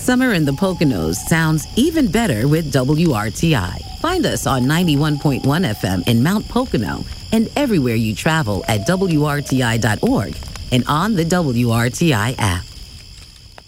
Summer in the Poconos sounds even better with WRTI. Find us on 91.1 FM in Mount Pocono and everywhere you travel at WRTI.org and on the WRTI app.